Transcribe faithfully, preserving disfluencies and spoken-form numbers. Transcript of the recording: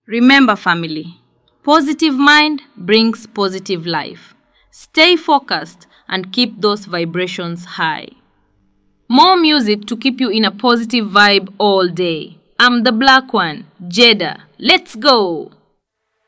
Remember, family, positive mind brings positive life. Stay focused and keep those vibrations high. More music to keep you in a positive vibe all day. I'm the black one, Jada. Let's go!